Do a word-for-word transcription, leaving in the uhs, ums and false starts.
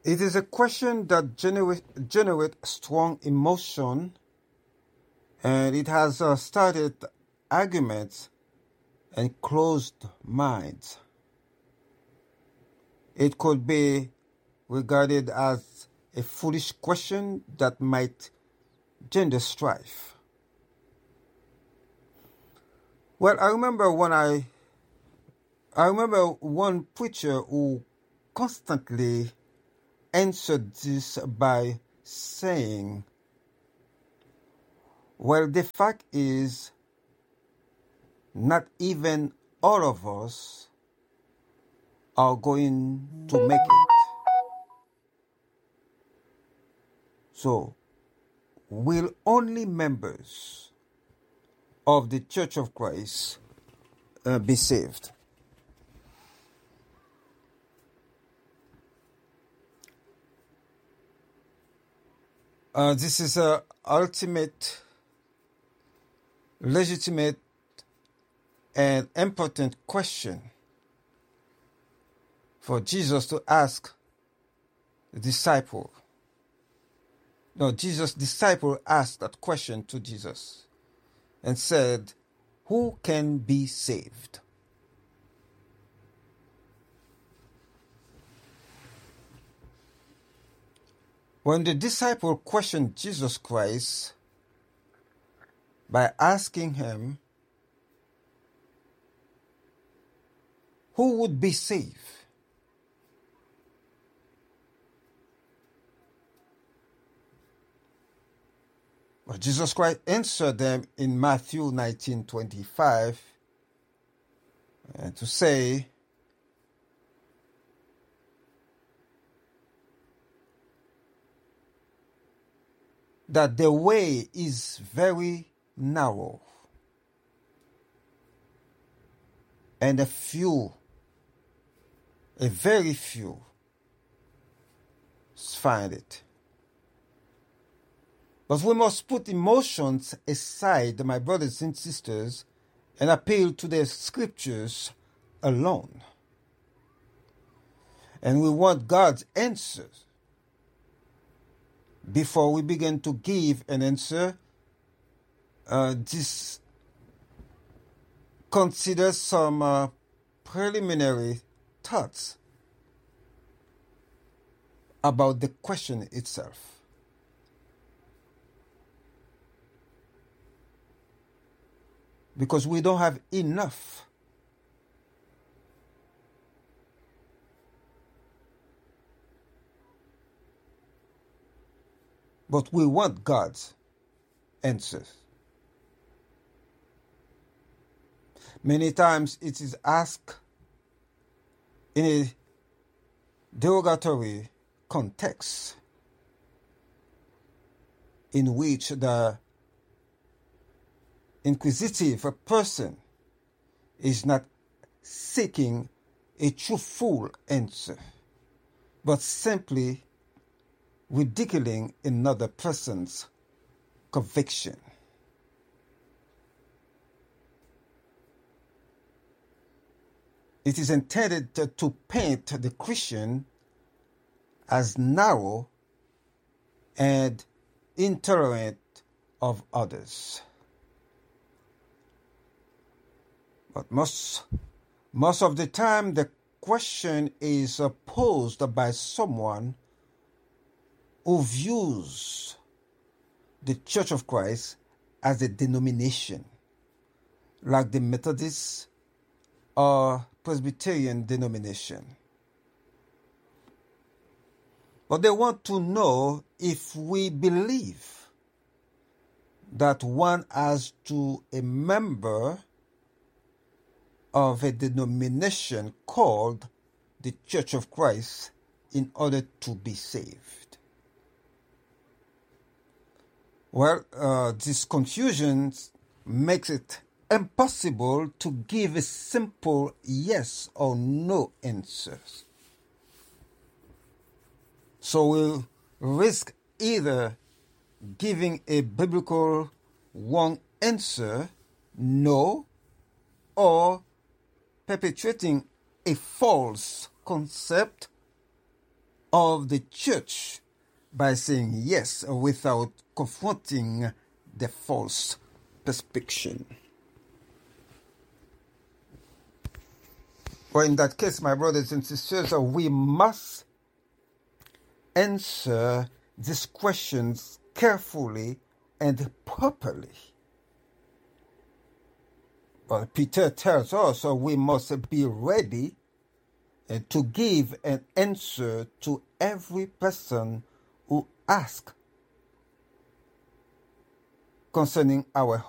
It is a question that generate, generate strong emotion, and it has uh, started arguments and closed minds. It could be regarded as a foolish question that might gender strife. Well, I remember when I I remember one preacher who constantly answered this by saying, well, the fact is, not even all of us are going to make it. So, will only members of the Church of Christ uh, be saved? Uh, this is a ultimate, legitimate, and important question for Jesus to ask the disciple. No, Jesus' disciple asked that question to Jesus and said, who can be saved? When the disciple questioned Jesus Christ by asking him, who would be saved? Well, Jesus Christ answered them in Matthew nineteen twenty-five uh, to say, that the way is very narrow and a few, a very few, find it. But we must put emotions aside, my brothers and sisters, and appeal to the scriptures alone. And we want God's answers. Before we begin to give an answer, uh, this consider some uh, preliminary thoughts about the question itself. Because we don't have enough. But we want God's answers. Many times it is asked in a derogatory context in which the inquisitive person is not seeking a truthful answer, but simply ridiculing another person's conviction. It is intended to, to paint the Christian as narrow and intolerant of others. But most, most of the time, the question is posed by someone who views the Church of Christ as a denomination, like the Methodist or Presbyterian denomination. But they want to know if we believe that one has to a member of a denomination called the Church of Christ in order to be saved. Well, uh, this confusion makes it impossible to give a simple yes or no answer. So we'll risk either giving a biblical wrong answer, no, or perpetuating a false concept, of the church by saying yes without confronting the false perception. Well, in that case, my brothers and sisters, we must answer these questions carefully and properly. But Peter tells us we must be ready to give an answer to every person who asks concerning our